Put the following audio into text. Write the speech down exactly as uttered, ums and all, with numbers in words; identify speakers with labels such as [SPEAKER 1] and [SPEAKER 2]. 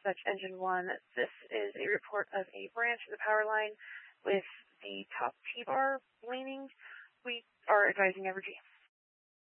[SPEAKER 1] dispatch engine one. This is a report of a branch of the power line with the top T-bar leaning. We are advising Evergy.